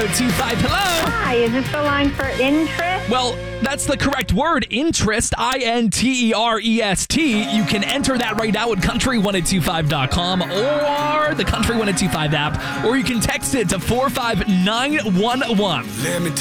1025. Hello. Hi, is this the line for interest? Well, that's the correct word, interest, INTEREST. You can enter that right now at country1025.com or the Country 1025 app, or you can text it to 45911.